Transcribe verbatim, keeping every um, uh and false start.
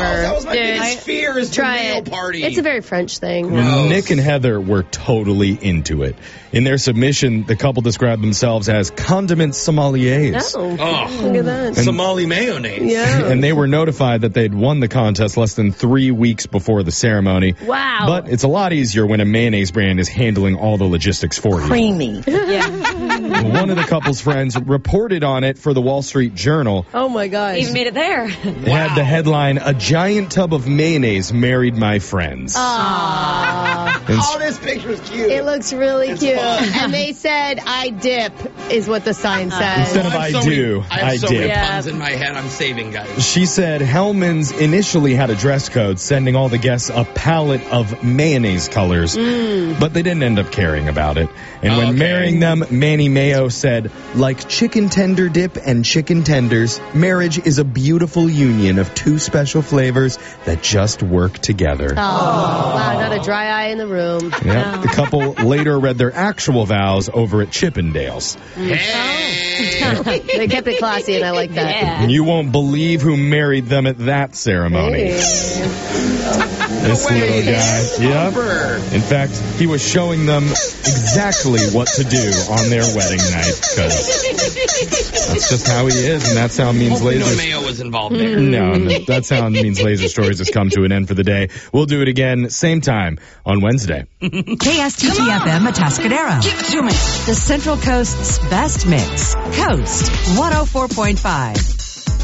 That was my Dude, biggest I- fear is the Try nail it. party. It's a very French thing. Gross. Nick and Heather were totally into it. In their submission, the couple described themselves as condiment sommeliers. Oh, Oh. look at that. Somali mayonnaise. Yeah. And they were notified that they'd won the contest less than three weeks before the ceremony. Wow. But it's a lot easier when a mayonnaise brand is handling all the logistics for you. Creamy. Yeah. One of the couple's friends reported on it for the Wall Street Journal. Oh, my gosh. Even made it there. It had the headline, "A giant tub of mayonnaise married my friends." Aww. And Oh, this picture's cute. It looks really It's cute. fun. And they said, I dip, is what the sign says. Instead of I I have so do, many, I have I so dip. many Yeah. puns in my head. I'm saving, guys. She said Hellman's initially had a dress code, sending all the guests a palette of mayonnaise colors, but they didn't end up caring about it. And when Okay. marrying them, Manny Mayo said, "Like chicken tender dip and chicken tenders, marriage is a beautiful union of two special flavors that just work together." Oh, wow, not a dry eye in the room. Yep. The couple later read their actual vows over at Chippendales. Hey. They kept it classy, and I like that. Yeah. And you won't believe who married them at that ceremony. This way. little guy. Yep. Super. In fact, he was showing them exactly what to do on their wedding night, because that's just how he is, and that's how Means Hopefully no Laser. mayo was involved there. No, no, that's how Means Laser Stories has come to an end for the day. We'll do it again, same time on Wednesday. K S T T F M Atascadero. Give it to me. The Central Coast's best mix. Coast one oh four point five.